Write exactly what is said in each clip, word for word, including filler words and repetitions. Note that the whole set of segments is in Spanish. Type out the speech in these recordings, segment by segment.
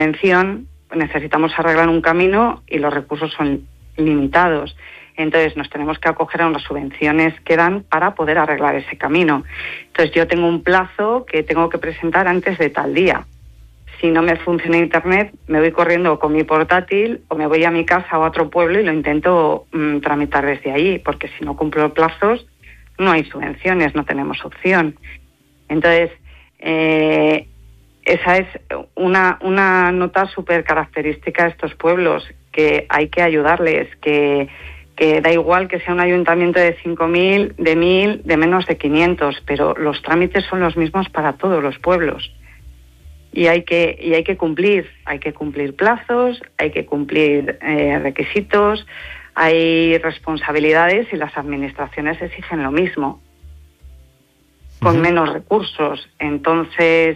subvención necesitamos arreglar un camino y los recursos son limitados. Entonces nos tenemos que acoger a unas subvenciones que dan para poder arreglar ese camino. Entonces yo tengo un plazo que tengo que presentar antes de tal día. Si no me funciona internet, me voy corriendo con mi portátil o me voy a mi casa o a otro pueblo y lo intento mmm, tramitar desde allí, porque si no cumplo plazos no hay subvenciones, no tenemos opción. Entonces, eh, esa es una, una nota súper característica de estos pueblos, que hay que ayudarles, que, que da igual que sea un ayuntamiento de cinco mil, de mil, de menos de quinientos, pero los trámites son los mismos para todos los pueblos. Y hay que y hay que cumplir, hay que cumplir plazos, hay que cumplir eh, requisitos, hay responsabilidades y las administraciones exigen lo mismo, con uh-huh. menos recursos. Entonces,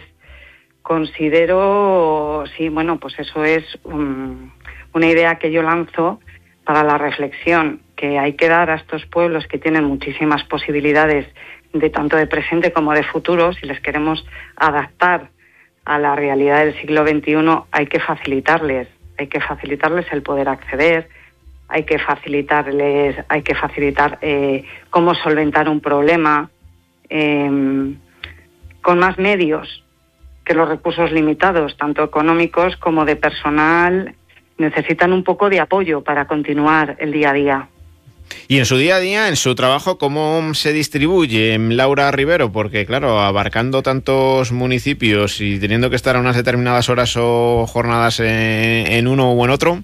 considero, sí, bueno, pues eso es um, una idea que yo lanzo para la reflexión, que hay que dar a estos pueblos que tienen muchísimas posibilidades de tanto de presente como de futuro, si les queremos adaptar a la realidad del siglo veintiuno, hay que facilitarles, hay que facilitarles el poder acceder, hay que facilitarles, hay que facilitar eh, cómo solventar un problema eh, con más medios que los recursos limitados, tanto económicos como de personal. Necesitan un poco de apoyo para continuar el día a día. Y en su día a día, en su trabajo, ¿cómo se distribuye, Laura Rivero? Porque, claro, abarcando tantos municipios y teniendo que estar a unas determinadas horas o jornadas en, en uno o en otro.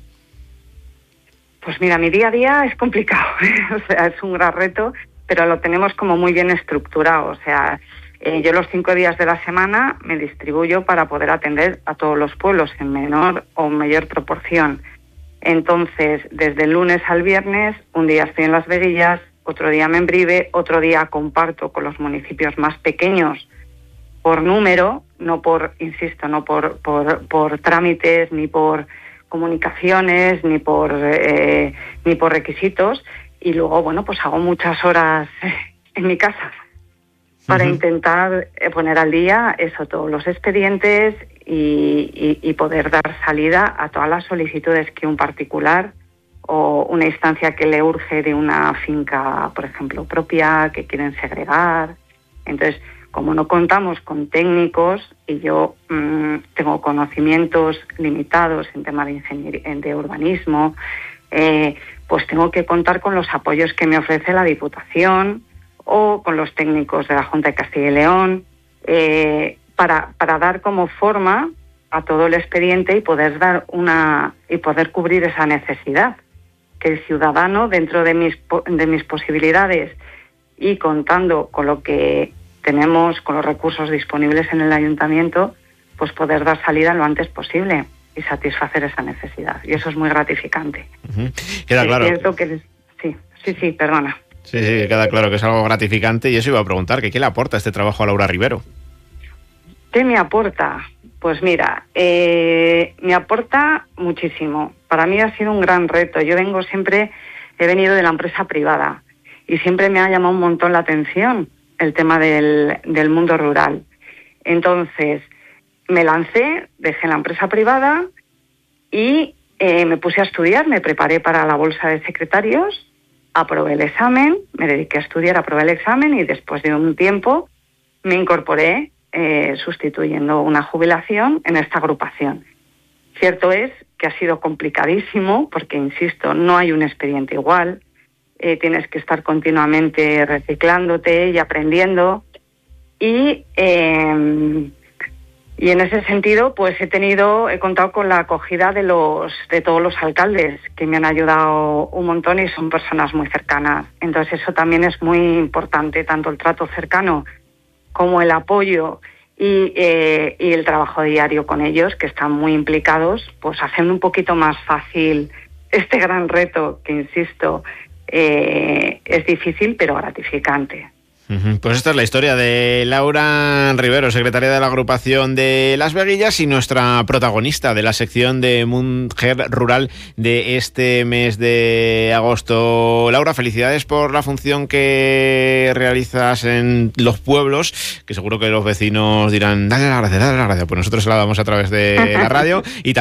Pues mira, mi día a día es complicado, o sea, es un gran reto, pero lo tenemos como muy bien estructurado. O sea, eh, yo los cinco días de la semana me distribuyo para poder atender a todos los pueblos en menor o mayor proporción. Entonces, desde el lunes al viernes, un día estoy en Las Veguillas, otro día en Membrive, otro día comparto con los municipios más pequeños por número, no por, insisto, no por, por, por trámites, ni por comunicaciones, ni por, eh, ni por requisitos. Y luego, bueno, pues hago muchas horas en mi casa para uh-huh. intentar poner al día eso, todos los expedientes y, y, y poder dar salida a todas las solicitudes que un particular o una instancia que le urge de una finca, por ejemplo, propia, que quieren segregar. Entonces, como no contamos con técnicos y yo mmm, tengo conocimientos limitados en temas de ingeniería, de urbanismo, eh, pues tengo que contar con los apoyos que me ofrece la Diputación o con los técnicos de la Junta de Castilla y León, eh, para, para dar como forma a todo el expediente y poder dar una y poder cubrir esa necesidad, que el ciudadano, dentro de mis de mis posibilidades y contando con lo que tenemos, con los recursos disponibles en el ayuntamiento, pues poder dar salida lo antes posible y satisfacer esa necesidad. Y eso es muy gratificante. Uh-huh. Queda es claro. Cierto que sí, sí, sí, perdona. Sí, sí, queda claro que es algo gratificante y eso iba a preguntar, que ¿qué le aporta este trabajo a Laura Rivero? ¿Qué me aporta? Pues mira, eh, me aporta muchísimo. Para mí ha sido un gran reto. Yo vengo siempre, he venido de la empresa privada y siempre me ha llamado un montón la atención el tema del, del mundo rural. Entonces, me lancé, dejé la empresa privada y eh, me puse a estudiar, me preparé para la bolsa de secretarios, aprobé el examen, me dediqué a estudiar, aprobé el examen y después de un tiempo me incorporé eh, sustituyendo una jubilación en esta agrupación. Cierto es que ha sido complicadísimo porque, insisto, no hay un expediente igual, eh, tienes que estar continuamente reciclándote y aprendiendo y... Eh, Y en ese sentido, pues he tenido, he contado con la acogida de los, de todos los alcaldes, que me han ayudado un montón y son personas muy cercanas. Entonces eso también es muy importante, tanto el trato cercano como el apoyo y, eh, y el trabajo diario con ellos, que están muy implicados, pues hacen un poquito más fácil este gran reto, que insisto, eh, es difícil pero gratificante. Pues esta es la historia de Laura Rivero, secretaria de la agrupación de Las Veguillas y nuestra protagonista de la sección de Mujer Rural de este mes de agosto. Laura, felicidades por la función que realizas en los pueblos, que seguro que los vecinos dirán, dale la gracia, dale la gracia, pues nosotros se la damos a través de la radio. Y